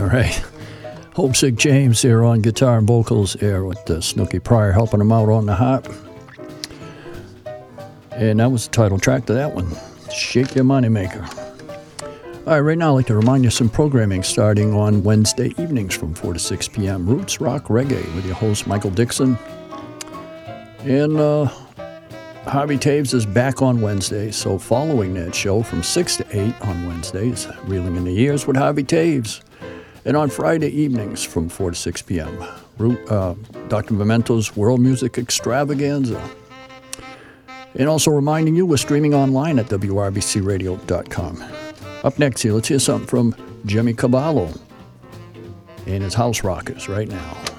right. Homesick James here on guitar and vocals here with Snooky Pryor helping him out on the harp. And that was the title track to that one, Shake Your Moneymaker. All right, right now I'd like to remind you some programming starting on Wednesday evenings from 4 to 6 p.m. Roots Rock Reggae with your host Michael Dixon. And Harvey Taves is back on Wednesday, so following that show from 6 to 8 on Wednesdays, Reeling in the Years with Harvey Taves. And on Friday evenings from 4 to 6 p.m., Dr. Memento's World Music Extravaganza. And also reminding you, we're streaming online at wrbcradio.com. Up next here, let's hear something from Jimmy Cavallo and his House Rockers right now.